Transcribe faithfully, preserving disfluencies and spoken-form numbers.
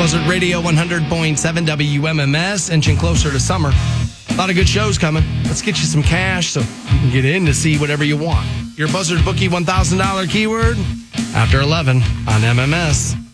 Buzzard Radio one hundred point seven W M M S, inching closer to summer. A lot of good shows coming. Let's get you some cash so you can get in to see whatever you want. Your Buzzard Bookie one thousand dollars keyword after eleven on M M S.